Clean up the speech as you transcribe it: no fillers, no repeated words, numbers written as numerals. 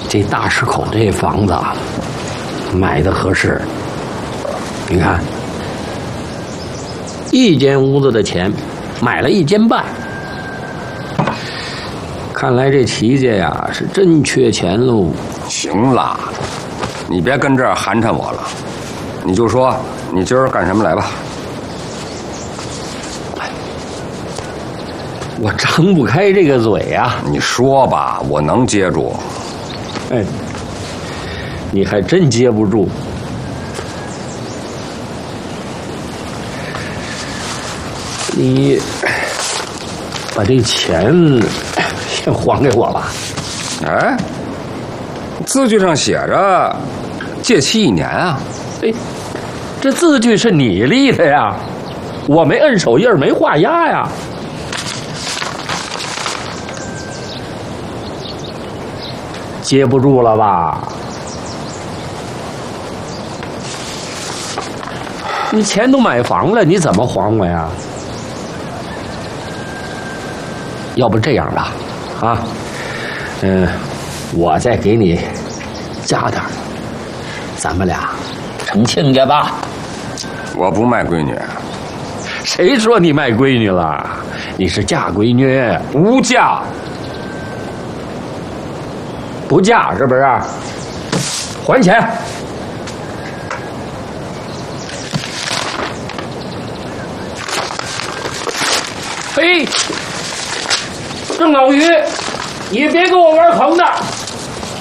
这大石口这房子啊，买的合适。你看，一间屋子的钱，买了1间半。看来这齐家呀是真缺钱喽。 行了，你别跟这儿寒碜我了，你就说你今儿干什么来吧。 我张不开这个嘴呀。 你说吧，我能接住。 哎，你还真接不住。你把这钱先还给我吧。 哎，字据上写着借期1年啊。 哎，这字据是你立的呀，我没摁手印，没画押呀。接不住了吧？你钱都买房了，你怎么还我呀？要不这样吧，啊，我再给你加点，咱们俩成亲家吧。 我不卖闺女。 谁说你卖闺女了？你是嫁闺女， 无价。 不嫁是不是？还钱。嘿，郑老于，你别给我玩横的。